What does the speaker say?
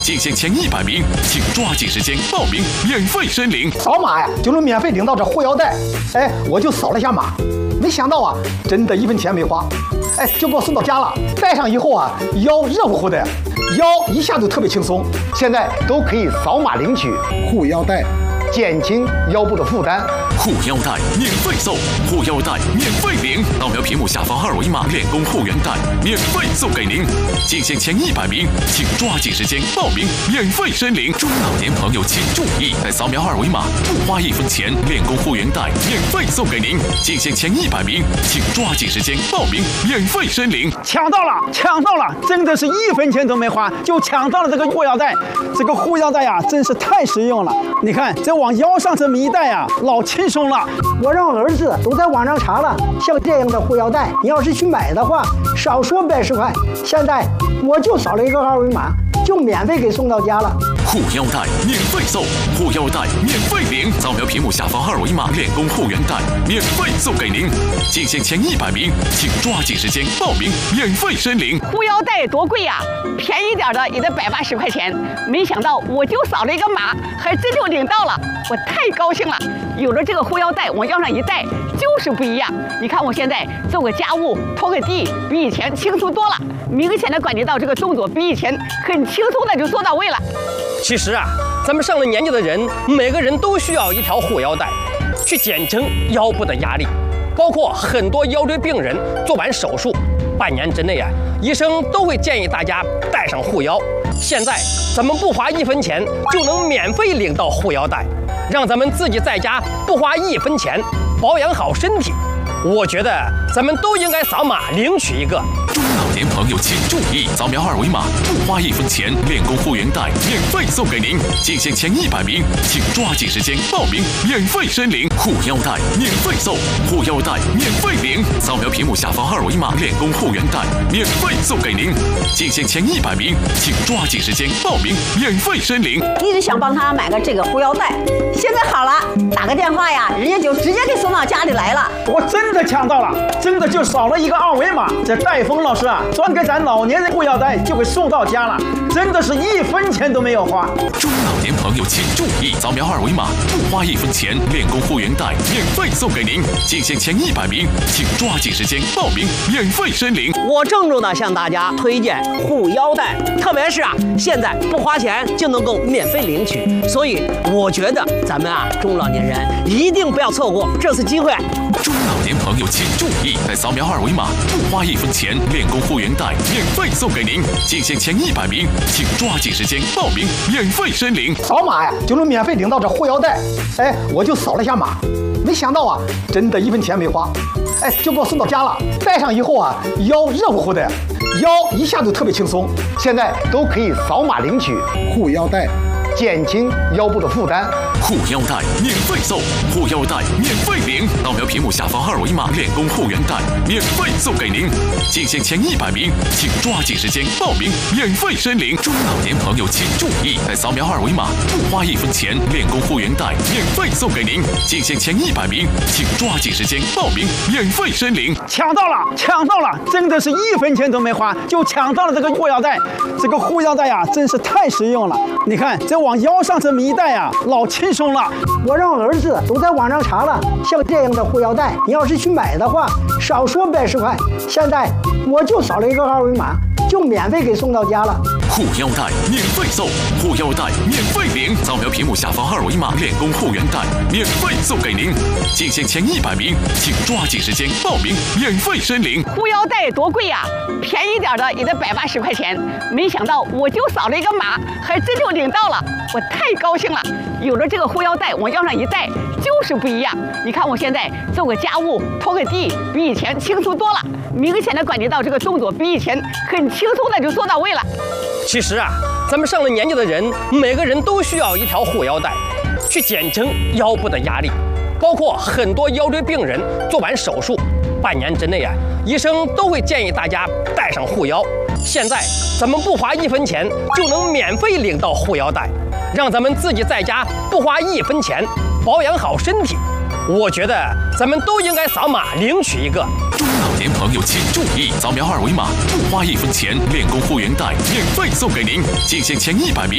仅限前100名，请抓紧时间报名，免费申领。 扫码呀，就能免费领到这护腰带。哎，我就扫了一下码，没想到啊，真的1分钱没花，哎，就给我送到家了。戴上以后啊，腰热乎乎的，腰一下就特别轻松。现在都可以扫码领取护腰带，减轻腰部的负担。 护腰带免费送，护腰带免费领，扫描屏幕下方2维码练功护原带，免费送给您。仅限前100名，请抓紧时间报名，免费申领。中老年朋友请注意，在扫描2维码，不花1分钱，练功护原带免费送给您。仅限前100名，请抓紧时间报名，免费申领。 抢到了，抢到了！真的是1分钱都没花，就抢到了这个护腰带。这个护腰带呀，真是太实用了。你看，这往腰上这么一戴呀，老轻松了。 我让儿子都在网上查了，像这样的护腰带，你要是去买的话，少说110块。现在我就扫了一个2维码，就免费给送到家了。 护腰带免费送，护腰带免费领，扫描屏幕下方2维码练功护原带，免费送给您。仅限前100名，请抓紧时间报名，免费申领。 护腰带多贵呀，便宜点的也得180块钱。没想到我就扫了一个码，还真就领到了，我太高兴了。有了这个护腰带，往腰上一戴就是不一样。你看我现在做个家务、拖个地，比以前轻松多了，明显的感觉到这个动作比以前很轻松的就做到位了。 其实啊，咱们上了年纪的人，每个人都需要一条护腰带，去减轻腰部的压力。包括很多腰椎病人做完手术，半年之内啊，医生都会建议大家带上护腰。现在咱们不花1分钱就能免费领到护腰带，让咱们自己在家不花1分钱保养好身体。我觉得咱们都应该扫码领取一个。 中老年朋友请注意，扫描2维码，不花1分钱，练功护原带免费送给您。仅限前100名，请抓紧时间报名，免费申领。护腰带免费送，护腰带免费领，扫描屏幕下方2维码练功护原带免费送给您。仅限前100名，请抓紧时间报名，免费申领。 一直想帮他买个这个护腰带，现在好了，打个电话呀，人家就直接给送到家里来了。 我真的抢到了，真的就扫了一个2维码，这戴峰老师啊，专给咱老年人护腰带就给送到家了，真的是1分钱都没有花。 中老年朋友请注意，扫描2维码，不花1分钱，练功护原带免费送给您。仅限前100名，请抓紧时间报名，免费申领。 我郑重的向大家推荐护腰带，特别是啊，现在不花钱就能够免费领取，所以我觉得咱们啊中老年人一定不要错过这次机会。 中老年朋友请注意，在扫描2维码，不花1分钱，练功护原带免费送给您。仅限前100名，请抓紧时间报名，免费申领。 扫码呀，就能免费领到这护腰带。哎，我就扫了一下码，没想到啊，真的1分钱没花，哎，就给我送到家了。戴上以后啊，腰热乎乎的，腰一下就特别轻松。现在都可以扫码领取护腰带，减轻腰部的负担。 护腰带免费送，护腰带免费领，扫描屏幕下方2维码练功护原带免费送给您。仅限前100名，请抓紧时间报名，免费申领。中老年朋友请注意，在扫描2维码，不花1分钱，练功护原带免费送给您。仅限前100名，请抓紧时间报名，免费申领。 抢到了，抢到了！真的是1分钱都没花，就抢到了这个护腰带。这个护腰带呀，真是太实用了。你看，这往腰上这么一戴呀，老轻松了。 我让儿子都在网上查了，像这样的护腰带，你要是去买的话，少说110块。现在我就扫了一个2维码，就免费给送到家了。 护腰带免费送，护腰带免费领，扫描屏幕下方2维码练功护原带免费送给您。仅限前100名，请抓紧时间报名，免费申领。 护腰带多贵呀，便宜点的也得180块钱。没想到我就扫了一个码，还真就领到了，我太高兴了。有了这个护腰带，往腰上一戴就是不一样。你看我现在做个家务、拖个地，比以前轻松多了，明显的感觉到这个动作比以前很轻松的就做到位了。 其实啊，咱们上了年纪的人，每个人都需要一条护腰带，去减轻腰部的压力。包括很多腰椎病人做完手术，半年之内啊，医生都会建议大家带上护腰。现在咱们不花1分钱就能免费领到护腰带，让咱们自己在家不花1分钱保养好身体。我觉得咱们都应该扫码领取一个。 中老年朋友请注意，扫描2维码，不花1分钱，练功护原带免费送给您。仅限前100名。